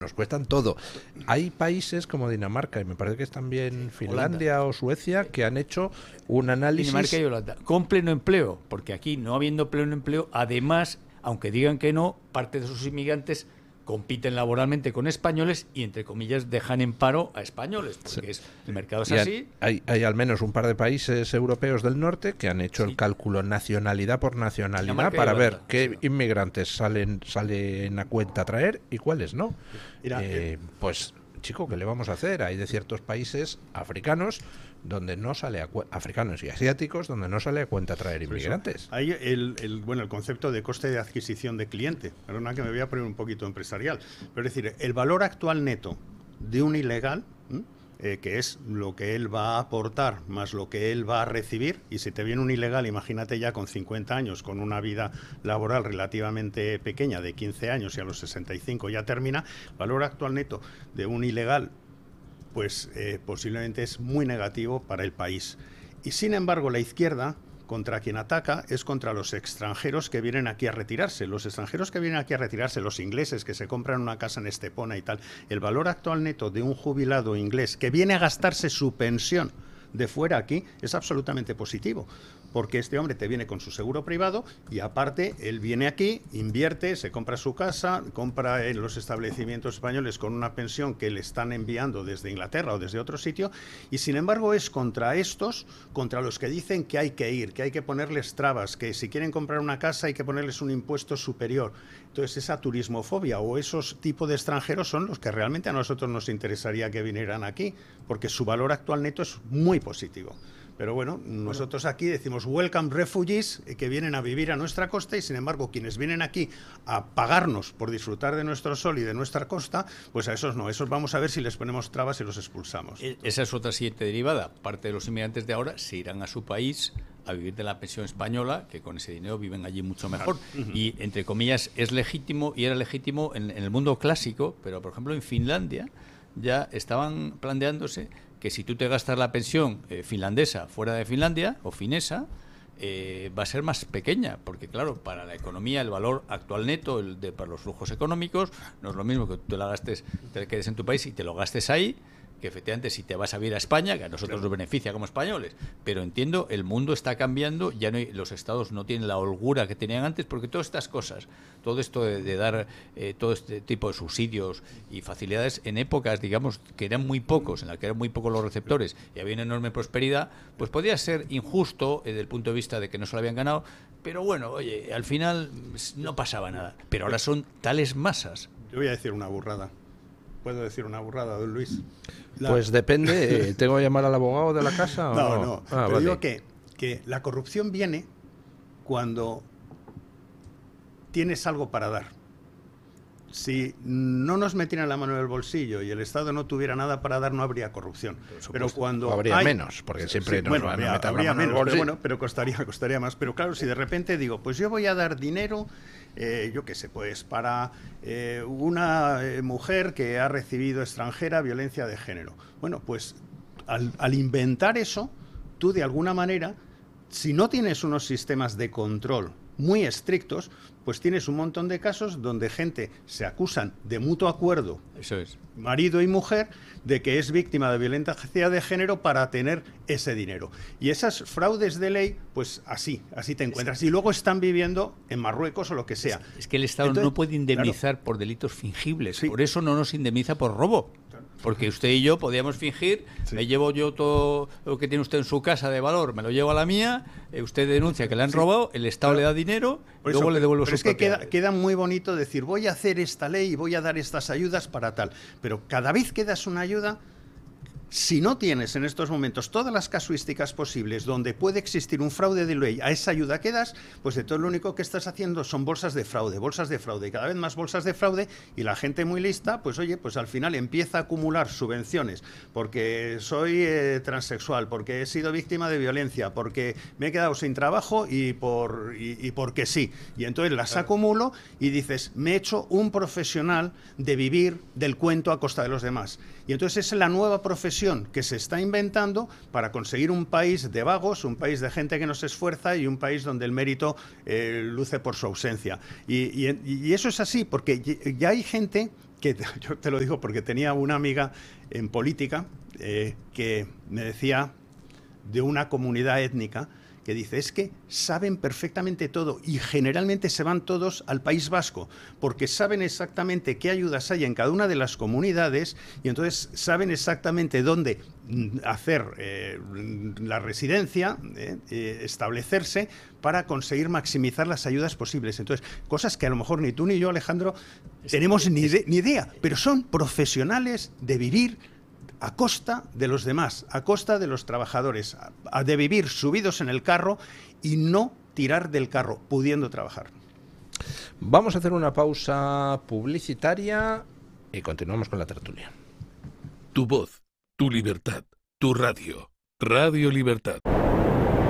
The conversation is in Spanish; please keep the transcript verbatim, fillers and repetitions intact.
nos cuestan todo. Hay países como Dinamarca y me parece que es también Finlandia Holanda. o Suecia que han hecho un análisis. Dinamarca y Holanda, con pleno empleo, porque aquí no habiendo pleno empleo, además, aunque digan que no, parte de sus inmigrantes compiten laboralmente con españoles y, entre comillas, dejan en paro a españoles, porque sí. es, el mercado es y así. Hay, hay al menos un par de países europeos del norte que han hecho sí. el cálculo nacionalidad por nacionalidad para ver qué sí. inmigrantes salen, salen a cuenta traer y cuáles no. Mira, eh, pues, chico, ¿qué le vamos a hacer? Hay de ciertos países africanos donde no sale a cu- africanos y asiáticos donde no sale a cuenta traer inmigrantes. Hay el, el bueno el concepto de coste de adquisición de cliente. Perdona que me voy a poner un poquito empresarial, pero es decir, el valor actual neto de un ilegal, eh, que es lo que él va a aportar más lo que él va a recibir, y si te viene un ilegal, imagínate ya con cincuenta años, con una vida laboral relativamente pequeña de quince años y a los sesenta y cinco ya termina, valor actual neto de un ilegal pues eh, posiblemente es muy negativo para el país. Y sin embargo, la izquierda, contra quien ataca, es contra los extranjeros que vienen aquí a retirarse. Los extranjeros que vienen aquí a retirarse, los ingleses que se compran una casa en Estepona y tal, el valor actual neto de un jubilado inglés que viene a gastarse su pensión de fuera aquí es absolutamente positivo, porque este hombre te viene con su seguro privado y aparte él viene aquí, invierte, se compra su casa, compra en los establecimientos españoles con una pensión que le están enviando desde Inglaterra o desde otro sitio, y sin embargo es contra estos, contra los que dicen que hay que ir, que hay que ponerles trabas, que si quieren comprar una casa hay que ponerles un impuesto superior. Entonces esa turismofobia o esos tipos de extranjeros son los que realmente a nosotros nos interesaría que vinieran aquí, porque su valor actual neto es muy positivo. Pero bueno, nosotros aquí decimos welcome refugees, que vienen a vivir a nuestra costa, y sin embargo quienes vienen aquí a pagarnos por disfrutar de nuestro sol y de nuestra costa, pues a esos no, esos vamos a ver si les ponemos trabas y los expulsamos. Esa es otra siguiente derivada. Parte de los inmigrantes de ahora se irán a su país a vivir de la pensión española, que con ese dinero viven allí mucho mejor. Claro. Uh-huh. Y, entre comillas, es legítimo, y era legítimo en, en el mundo clásico, pero, por ejemplo, en Finlandia ya estaban planteándose que si tú te gastas la pensión eh, finlandesa fuera de Finlandia, o finesa, eh, va a ser más pequeña, porque claro, para la economía el valor actual neto, el de, para los flujos económicos, no es lo mismo que tú te la gastes, te quedes en tu país y te lo gastes ahí, que efectivamente si te vas a vivir a España, que a nosotros claro. nos beneficia como españoles, pero entiendo, el mundo está cambiando, ya no hay, los estados no tienen la holgura que tenían antes, porque todas estas cosas, todo esto de, de dar eh, todo este tipo de subsidios y facilidades en épocas, digamos, que eran muy pocos, en las que eran muy pocos los receptores y había una enorme prosperidad, pues podía ser injusto desde el punto de vista de que no se lo habían ganado, pero bueno, oye, al final no pasaba nada, pero ahora son tales masas. Yo voy a decir una burrada. ¿Puedo decir una burrada, don Luis? La... Pues depende, eh, ¿tengo que llamar al abogado de la casa o no? No, no, ah, te vale. digo que, que la corrupción viene cuando tienes algo para dar. Si no nos metieran la mano en el bolsillo y el Estado no tuviera nada para dar, no habría corrupción. Pero cuando o habría hay... menos, porque siempre sí, nos bueno, van habría, a meter habría la mano en el menos, bolsillo. pero bueno, pero costaría, costaría más. Pero claro, si de repente digo, pues yo voy a dar dinero, eh, yo qué sé, pues para eh, una eh, mujer que ha recibido extranjera violencia de género. Bueno, pues al, al inventar eso, tú de alguna manera, si no tienes unos sistemas de control muy estrictos, pues tienes un montón de casos donde gente se acusan de mutuo acuerdo, eso es, marido y mujer, de que es víctima de violencia de género para tener ese dinero. Y esas fraudes de ley, pues así, así te encuentras. Y luego están viviendo en Marruecos o lo que sea. Es, es que el Estado Entonces, no puede indemnizar claro. por delitos fingibles, sí. por eso no nos indemniza por robo. Porque usted y yo podíamos fingir, sí. me llevo yo todo lo que tiene usted en su casa de valor, me lo llevo a la mía, eh, usted denuncia que le han sí. robado, el Estado claro. le da dinero, y luego le devuelve pero sus es que queda, queda muy bonito decir, voy a hacer esta ley y voy a dar estas ayudas para tal. Pero cada vez que das una ayuda, si no tienes en estos momentos todas las casuísticas posibles donde puede existir un fraude de ley a esa ayuda que das, pues de todo lo único que estás haciendo son bolsas de fraude, bolsas de fraude, y cada vez más bolsas de fraude, y la gente muy lista, pues oye, pues al final empieza a acumular subvenciones, porque soy eh, transexual, porque he sido víctima de violencia, porque me he quedado sin trabajo y, por, y, y porque sí. Y entonces las claro. acumulo y dices, me he hecho un profesional de vivir del cuento a costa de los demás. Y entonces es la nueva profesión que se está inventando para conseguir un país de vagos, un país de gente que no se esfuerza y un país donde el mérito eh, luce por su ausencia. Y, y, y eso es así, porque ya hay gente que yo te lo digo porque tenía una amiga en política eh, que me decía de una comunidad étnica que dice, es que saben perfectamente todo y generalmente se van todos al País Vasco porque saben exactamente qué ayudas hay en cada una de las comunidades y entonces saben exactamente dónde hacer eh, la residencia, eh, eh, establecerse para conseguir maximizar las ayudas posibles. Entonces, cosas que a lo mejor ni tú ni yo, Alejandro, tenemos ni, de, ni idea, pero son profesionales de vivir a costa de los demás, a costa de los trabajadores, a, a de vivir subidos en el carro y no tirar del carro, pudiendo trabajar. Vamos a hacer una pausa publicitaria y continuamos con la tertulia. Tu voz, tu libertad, tu radio. Radio Libertad.